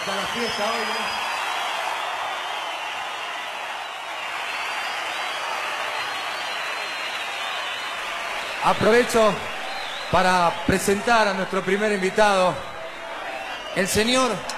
Está la fiesta hoy, ¿no? Aprovecho para presentar a nuestro primer invitado, el señor